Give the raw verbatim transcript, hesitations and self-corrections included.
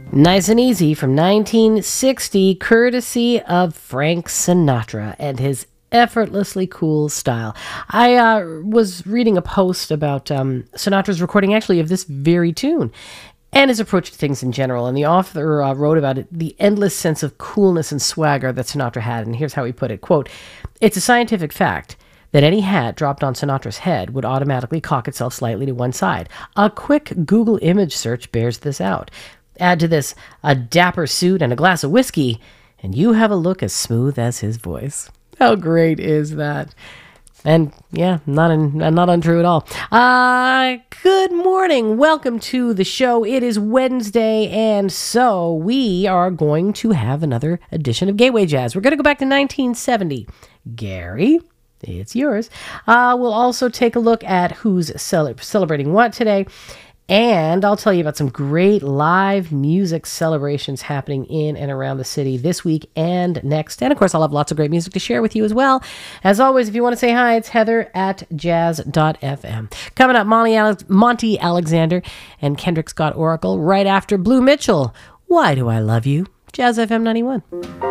Nice and Easy from nineteen sixty, courtesy of Frank Sinatra and his effortlessly cool style. I uh, was reading a post about um, Sinatra's recording actually of this very tune and his approach to things in general. And the author uh, wrote about it, the endless sense of coolness and swagger that Sinatra had. And here's how he put it, quote, "It's a scientific fact that any hat dropped on Sinatra's head would automatically cock itself slightly to one side. A quick Google image search bears this out. Add to this a dapper suit and a glass of whiskey, and you have a look as smooth as his voice." How great is that? And yeah, not in, not untrue at all. Uh, good morning. Welcome to the show. It is Wednesday, and so we are going to have another edition of Gateway Jazz. We're going to go back to nineteen seventy. Gary, it's yours. Uh, we'll also take a look at who's cel- celebrating what today. And I'll tell you about some great live music celebrations happening in and around the city this week and next. And of course, I'll have lots of great music to share with you as well. As always, if you want to say hi, it's Heather at jazz dot f m. Coming up, Monty, Alex- Monty Alexander and Kendrick Scott Oracle right after Blue Mitchell. Why Do I Love You? Jazz F M ninety-one.